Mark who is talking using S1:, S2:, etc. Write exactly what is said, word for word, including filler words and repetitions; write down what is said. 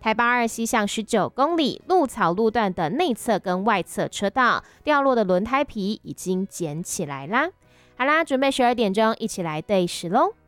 S1: 台八二西向十九公里鹿草路段的内侧跟外侧车道掉落的轮胎皮已经捡起来啦。好啦，准备十二点钟，一起来对时喽。